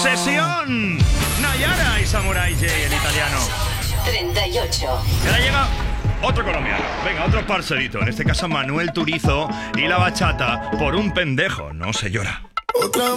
Obsesión. Nayara y Samurai J, el italiano. 38. Y ahora llega otro colombiano. Venga, otro parcerito. En este caso Manuel Turizo y la bachata. Por un pendejo no se llora.